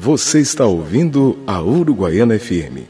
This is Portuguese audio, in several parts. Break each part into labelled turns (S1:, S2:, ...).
S1: Você está ouvindo a Uruguaiana FM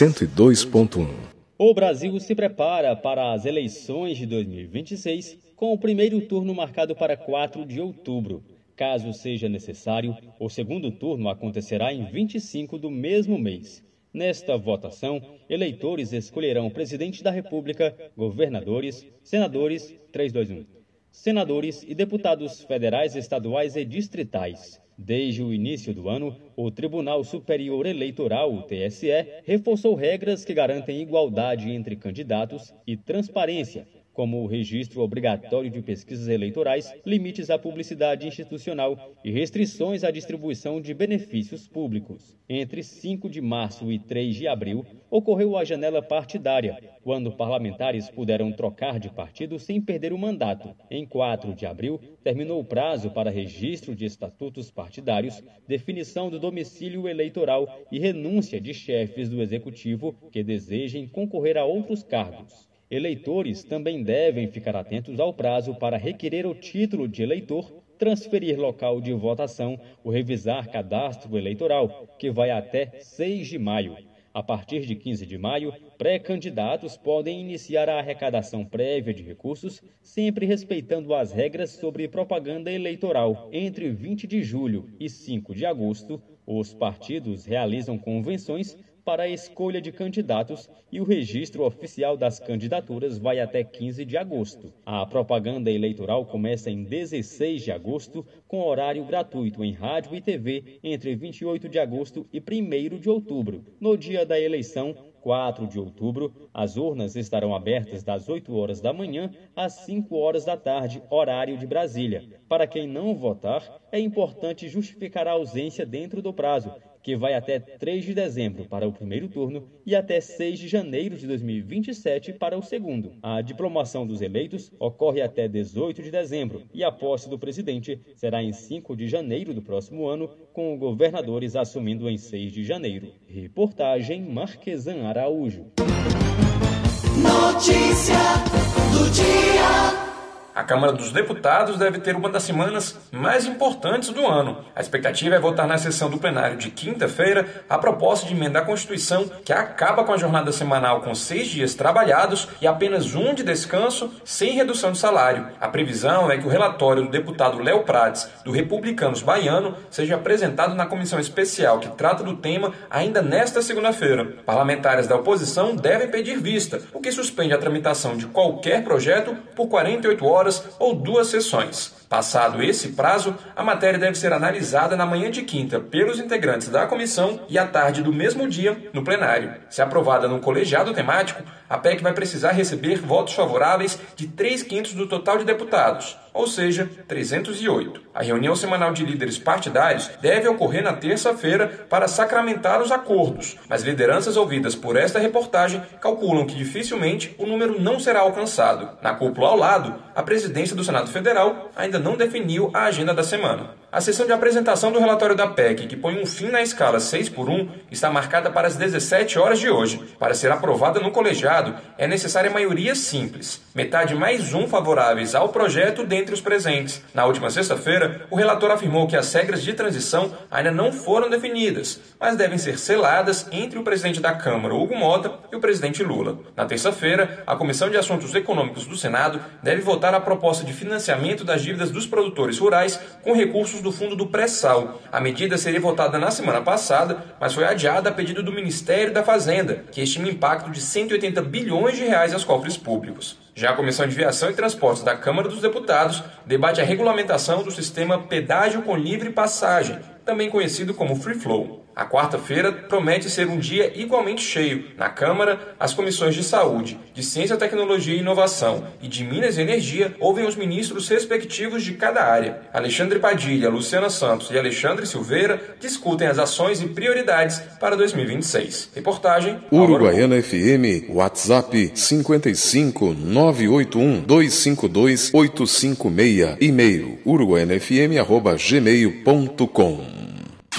S1: 102.1.
S2: O Brasil se prepara para as eleições de 2026, com o primeiro turno marcado para 4 de outubro. Caso seja necessário, o segundo turno acontecerá em 25 do mesmo mês. Nesta votação, eleitores escolherão o presidente da República, governadores, senadores, 321, senadores e deputados federais, estaduais e distritais. Desde o início do ano, o Tribunal Superior Eleitoral, o TSE, reforçou regras que garantem igualdade entre candidatos e transparência, como o registro obrigatório de pesquisas eleitorais, limites à publicidade institucional e restrições à distribuição de benefícios públicos. Entre 5 de março e 3 de abril, ocorreu a janela partidária, quando parlamentares puderam trocar de partido sem perder o mandato. Em 4 de abril, terminou o prazo para registro de estatutos partidários, definição do domicílio eleitoral e renúncia de chefes do Executivo que desejem concorrer a outros cargos. Eleitores também devem ficar atentos ao prazo para requerer o título de eleitor, transferir local de votação ou revisar cadastro eleitoral, que vai até 6 de maio. A partir de 15 de maio, pré-candidatos podem iniciar a arrecadação prévia de recursos, sempre respeitando as regras sobre propaganda eleitoral. Entre 20 de julho e 5 de agosto, os partidos realizam convenções para a escolha de candidatos e o registro oficial das candidaturas vai até 15 de agosto. A propaganda eleitoral começa em 16 de agosto, com horário gratuito em rádio e TV entre 28 de agosto e 1º de outubro. No dia da eleição, 4 de outubro, as urnas estarão abertas das 8 horas da manhã às 5 horas da tarde, horário de Brasília. Para quem não votar, é importante justificar a ausência dentro do prazo, que vai até 3 de dezembro para o primeiro turno e até 6 de janeiro de 2027 para o segundo. A diplomação dos eleitos ocorre até 18 de dezembro e a posse do presidente será em 5 de janeiro do próximo ano, com governadores assumindo em 6 de janeiro. Reportagem Marquesan Araújo.
S3: Notícia do dia.
S4: A Câmara dos Deputados deve ter uma das semanas mais importantes do ano. A expectativa é votar na sessão do plenário de quinta-feira a proposta de emenda à Constituição que acaba com a jornada semanal com 6 dias trabalhados e apenas 1 de descanso, sem redução de salário. A previsão é que o relatório do deputado Léo Prates, do Republicanos Baiano, seja apresentado na comissão especial que trata do tema ainda nesta segunda-feira. Parlamentares da oposição devem pedir vista, o que suspende a tramitação de qualquer projeto por 48 horas ou 2 sessões. Passado esse prazo, a matéria deve ser analisada na manhã de quinta pelos integrantes da comissão e à tarde do mesmo dia no plenário. Se aprovada no colegiado temático, a PEC vai precisar receber votos favoráveis de 3/5 do total de deputados, ou seja, 308. A reunião semanal de líderes partidários deve ocorrer na terça-feira para sacramentar os acordos, mas lideranças ouvidas por esta reportagem calculam que dificilmente o número não será alcançado. Na cúpula ao lado, a presidência do Senado Federal ainda não definiu a agenda da semana. A sessão de apresentação do relatório da PEC, que põe um fim na escala 6x1, está marcada para as 17 horas de hoje. Para ser aprovada no colegiado, é necessária maioria simples, metade mais 1 favoráveis ao projeto dentre os presentes. Na última sexta-feira, o relator afirmou que as regras de transição ainda não foram definidas, mas devem ser seladas entre o presidente da Câmara, Hugo Mota, e o presidente Lula. Na terça-feira, a Comissão de Assuntos Econômicos do Senado deve votar a proposta de financiamento das dívidas dos produtores rurais com recursos do Fundo do Pré-Sal. A medida seria votada na semana passada, mas foi adiada a pedido do Ministério da Fazenda, que estima impacto de 180 bilhões de reais aos cofres públicos. Já a Comissão de Viação e Transportes da Câmara dos Deputados debate a regulamentação do sistema pedágio com livre passagem, também conhecido como Free Flow. A quarta-feira promete ser um dia igualmente cheio. Na Câmara, as comissões de Saúde, de Ciência, Tecnologia e Inovação e de Minas e Energia ouvem os ministros respectivos de cada área. Alexandre Padilha, Luciana Santos e Alexandre Silveira discutem as ações e prioridades para 2026. Reportagem
S1: Uruguaiana FM, WhatsApp 55 981 252 856, e-mail uruguaianafm@gmail.com.